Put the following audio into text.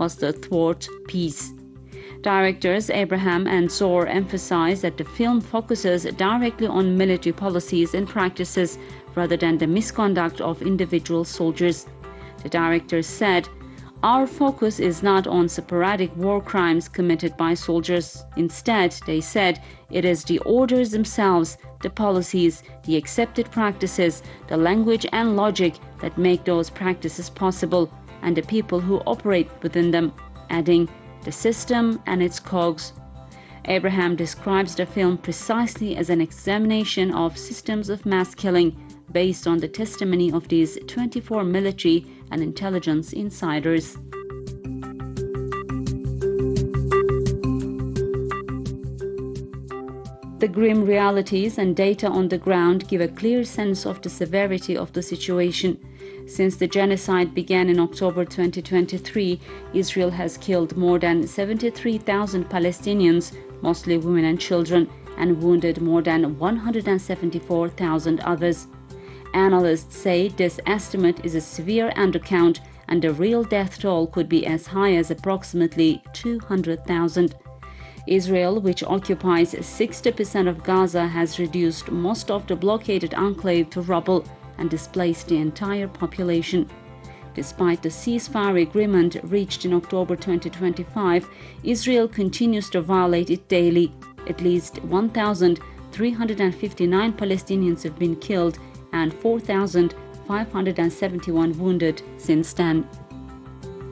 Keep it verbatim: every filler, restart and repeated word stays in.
was to thwart peace. Directors Abraham and Zor emphasize that the film focuses directly on military policies and practices rather than the misconduct of individual soldiers. The directors said, "Our focus is not on sporadic war crimes committed by soldiers. Instead," they said, "it is the orders themselves, the policies, the accepted practices, the language and logic that make those practices possible, and the people who operate within them," adding, "the system and its cogs." Abraham describes the film precisely as an examination of systems of mass killing based on the testimony of these twenty-four military and intelligence insiders. The grim realities and data on the ground give a clear sense of the severity of the situation. Since the genocide began in October twenty twenty-three, Israel has killed more than seventy-three thousand Palestinians, mostly women and children, and wounded more than one hundred seventy-four thousand others. Analysts say this estimate is a severe undercount, and the real death toll could be as high as approximately two hundred thousand. Israel, which occupies sixty percent of Gaza, has reduced most of the blockaded enclave to rubble and displaced the entire population. Despite the ceasefire agreement reached in October twenty twenty-five, Israel continues to violate it daily. At least one thousand three hundred fifty-nine Palestinians have been killed and four thousand five hundred seventy-one wounded since then.